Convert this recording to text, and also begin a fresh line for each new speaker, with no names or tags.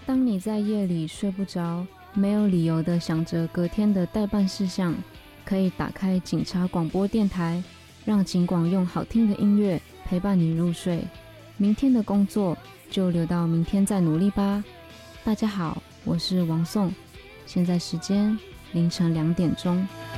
当你在夜里睡不着，没有理由的想着隔天的待办事项，可以打开警察广播电台，让警广用好听的音乐陪伴你入睡。明天的工作就留到明天再努力吧。大家好，我是王颂，现在时间凌晨2点钟。